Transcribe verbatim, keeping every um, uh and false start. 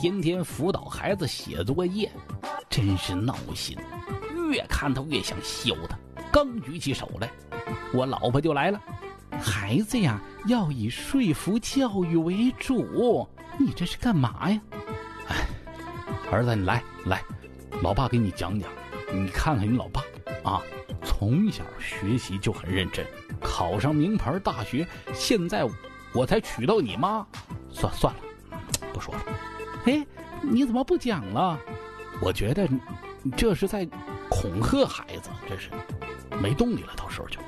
天天辅导孩子写作业，真是闹心，越看他越想削他。刚举起手来，我老婆就来了。孩子呀，要以说服教育为主，你这是干嘛呀？哎，儿子，你来来，老爸给你讲讲。你看看你老爸啊，从小学习就很认真，考上名牌大学，现在我才娶到你妈。算算了，不说了。哎，你怎么不讲了？我觉得这是在恐吓孩子，这是没动力了，到时候就。